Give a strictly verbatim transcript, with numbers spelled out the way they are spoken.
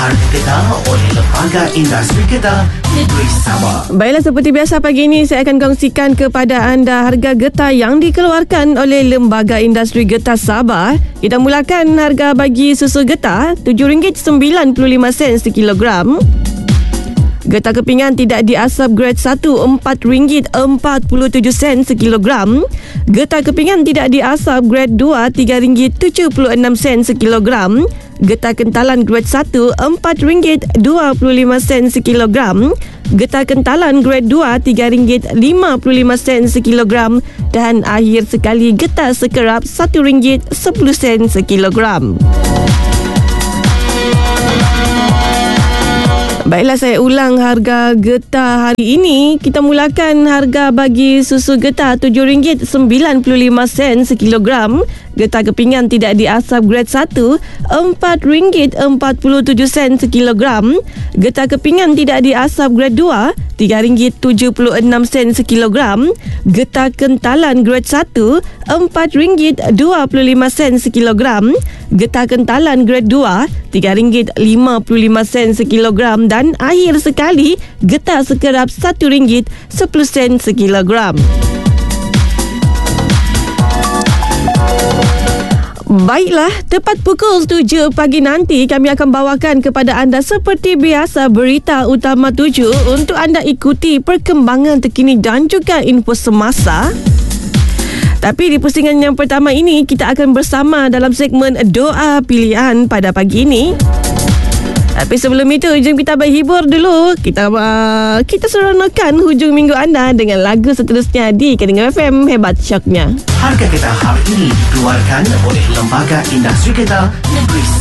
Harga Getah oleh Lembaga Industri Getah Negeri Sabah. Baiklah, seperti biasa pagi ini saya akan kongsikan kepada anda harga getah yang dikeluarkan oleh Lembaga Industri Getah Sabah. Kita mulakan harga bagi susu getah tujuh ringgit sembilan puluh lima sen sekilogram. Getah kepingan tidak diasap grade satu empat ringgit empat puluh tujuh sen sekilogram. Getah kepingan tidak diasap grade dua tiga ringgit tujuh puluh enam sen sekilogram. Getah kentalan grade satu empat ringgit dua puluh lima sen sekilogram. Getah kentalan grade dua tiga ringgit lima puluh lima sen sekilogram. Dan akhir sekali getah sekerap satu ringgit sepuluh sen sekilogram. Baiklah, saya ulang harga getah hari ini. Kita mulakan harga bagi susu getah tujuh ringgit sembilan puluh lima sen sekilogram. Getah kepingan tidak diasap grade satu empat ringgit empat puluh tujuh sen sekilogram. Getah kepingan tidak diasap grade dua tiga ringgit tujuh puluh enam sen sekilogram. Getah kentalan grade satu empat ringgit dua puluh lima sen sekilogram. Getah kentalan grade dua tiga ringgit lima puluh lima sen sekilogram. Dan akhir sekali getah sekerap satu ringgit sepuluh sen sekilogram. Baiklah, tepat pukul tujuh pagi nanti kami akan bawakan kepada anda seperti biasa berita utama tujuh untuk anda ikuti perkembangan terkini dan juga info semasa. Tapi di pusingan yang pertama ini kita akan bersama dalam segmen doa pilihan pada pagi ini. Tapi sebelum itu, jom kita berhibur dulu. Kita uh, kita seronokkan hujung minggu anda dengan lagu seterusnya di Kedingin F M. Hebat syoknya. Harga Getah hari ini dikeluarkan oleh Lembaga Industri Getah Negeri